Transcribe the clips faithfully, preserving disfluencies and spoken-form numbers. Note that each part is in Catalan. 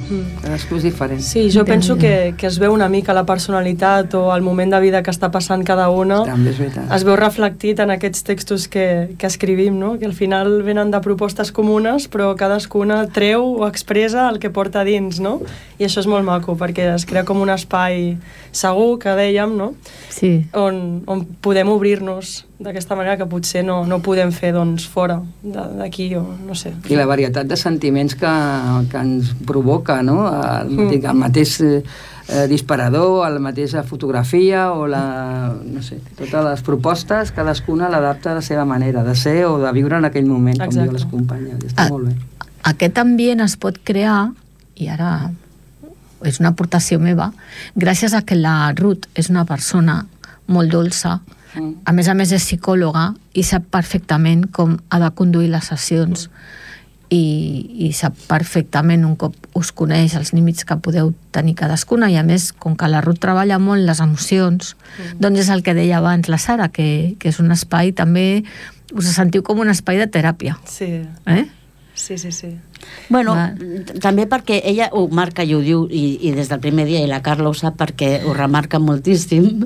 Mm. Cadascú és diferent. Sí, jo penso que, que es veu una mica la personalitat o el moment de vida que està passant cada una. També és veritat. Es veu reflectit en aquests textos que, que escrivim, no? Que al final venen de propostes comunes, però cadascuna treu o expressa el que porta dins, no? I això és molt maco, perquè es crea com un espai segur, que dèiem, no? Sí. On, on podem obrir-nos d'aquesta manera que potser no, no podem fer doncs, fora d'aquí o no sé. I la varietat de sentiments que, que ens provoca, no? El, mm. el mateix eh, disparador, la mateixa fotografia o la, no sé, totes les propostes, cadascuna l'adapta a la seva manera de ser o de viure en aquell moment. Exacte. Com diuen les companyes. Està a, molt bé. Aquest ambient es pot crear, i ara és una aportació meva, gràcies a que la Ruth és una persona molt dolça, mm. a més a més és psicòloga i sap perfectament com ha de conduir les sessions mm. i, i sap perfectament un cop us coneix els límits que podeu tenir cadascuna, i a més, com que la Ruth treballa molt les emocions, mm. doncs és el que deia abans la Sara, que, que és un espai també, us sentiu com un espai de teràpia. Sí. Eh? Sí, sí, sí. Bueno, Va. també perquè ella ho marca i ho diu, i, i des del primer dia, i la Carla ho sap perquè ho remarca moltíssim,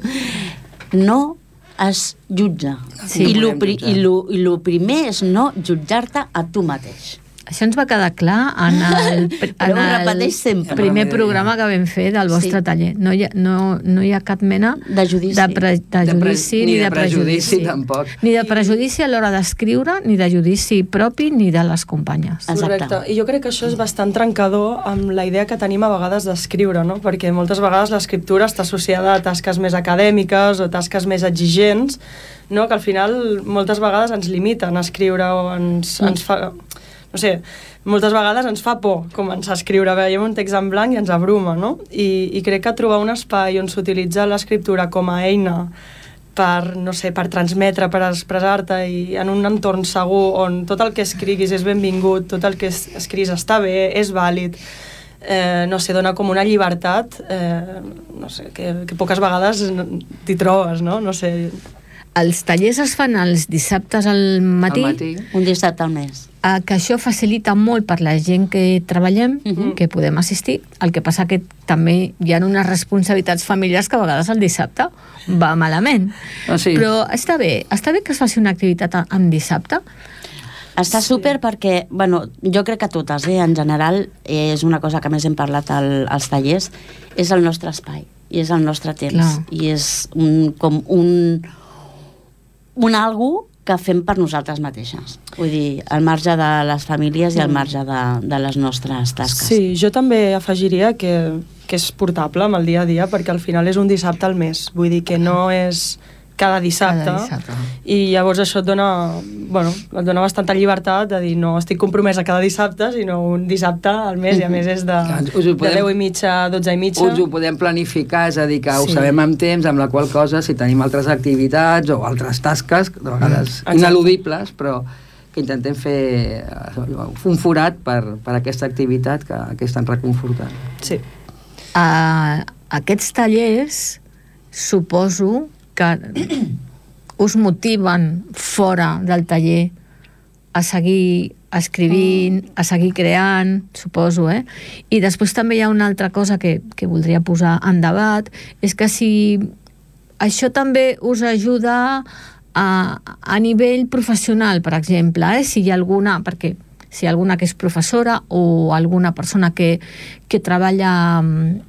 no es jutja. Sí. I, lo, i, lo, I lo primer és no jutjar-te a tu mateix. Això ens va quedar clar en el, en el primer programa que vam fer del vostre sí. taller. No hi, ha, no, no hi ha cap mena de judici, de pre, de judici de pre, ni de, de prejudici, prejudici. Tampoc. Ni de prejudici a l'hora d'escriure, ni de judici propi, ni de les companyes. Correcte. I jo crec que això és bastant trencador amb la idea que tenim a vegades d'escriure, no? Perquè moltes vegades l'escriptura està associada a tasques més acadèmiques o tasques més exigents, no? Que al final moltes vegades ens limiten a escriure o ens, mm. ens fa... no sé, moltes vegades ens fa por començar a escriure, veiem un text en blanc i ens abruma, no? I, i crec que trobar un espai on s'utilitza l'escriptura com a eina per, no sé, per transmetre, per expressar-te, i en un entorn segur on tot el que escriguis és benvingut, tot el que escrius està bé, és vàlid, eh, no sé, dona com una llibertat, eh, no sé, que, que poques vegades t'hi trobes, no? No sé. Els tallers es fan els dissabtes al matí, al matí. Un dissabte al mes. Eh, que això facilita molt per la gent que treballem, uh-huh. que podem assistir. El que passa que també hi ha unes responsabilitats familiars que a vegades el dissabte va malament. Oh, sí. Però està bé, està bé que es faci una activitat en dissabte. Està sí. super perquè, bueno, jo crec que totes, eh, en general, és una cosa que més hem parlat al, als tallers, és el nostre espai, i és el nostre temps, Clar. i és un, com un... un algo que fem per nosaltres mateixes. Vull dir, al marge de les famílies i al marge de, de les nostres tasques. Sí, jo també afegiria que, que és portable amb el dia a dia, perquè al final és un dissabte al mes. Vull dir que no és cada dissabte, cada dissabte. I llavors això et dona, bueno, et dona bastanta llibertat de dir no estic compromesa cada dissabte, sinó un dissabte al mes, i a més és de, podem, de deu i mitja a dotze i mitja. Us ho podem planificar, és a dir, que ho Sí. sabem amb temps, amb la qual cosa, si tenim altres activitats o altres tasques, de vegades Exacte. ineludibles, però que intentem fer un forat per, per aquesta activitat que, que és tan reconfortant. Sí. Uh, aquests tallers suposo que us motiven fora del taller a seguir escrivint, a seguir creant, suposo, eh? I després també hi ha una altra cosa que, que voldria posar en debat, és que si això també us ajuda a, a nivell professional, per exemple, eh? Si hi ha alguna, perquè si hi ha alguna que és professora o alguna persona que, que treballa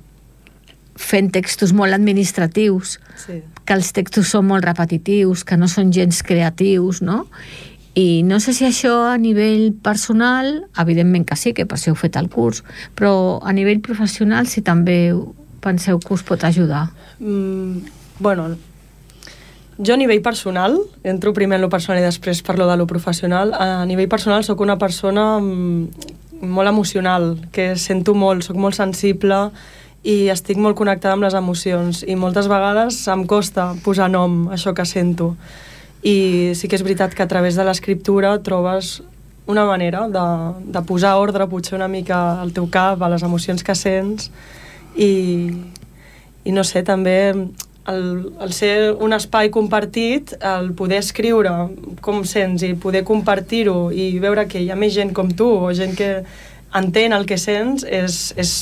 fent textos molt administratius, Sí. que els textos són molt repetitius, que no són gens creatius, no? I no sé si això a nivell personal, evidentment que sí, que per això heu fet el curs, però a nivell professional si també penseu que us pot ajudar. Mm, bueno, jo a nivell personal, entro primer en lo personal i després parlo de lo professional, a nivell personal sóc una persona mm, molt emocional, que sento molt, sóc molt sensible, i estic molt connectada amb les emocions, i moltes vegades em costa posar nom a això que sento, i sí que és veritat que a través de l'escriptura trobes una manera de, de posar ordre potser una mica al teu cap, a les emocions que sents, i, i no sé, també el, el ser un espai compartit, el poder escriure com sents i poder compartir-ho i veure que hi ha més gent com tu o gent que entén el que sents és, és